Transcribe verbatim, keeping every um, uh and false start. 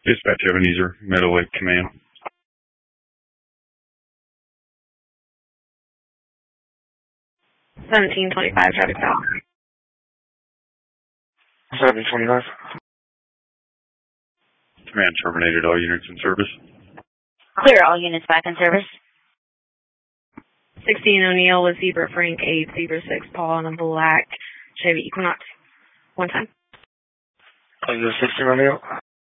Dispatch Ebenezer, Meadow Lake Command. seventeen twenty-five, traffic stop. seven twenty-five. Command terminated, all units in service. Clear all units back in service. sixteen O'Neill with Zebra Frank eight, Zebra six Paul, and a black Chevy Equinox. One time. Are you sixteen O'Neill?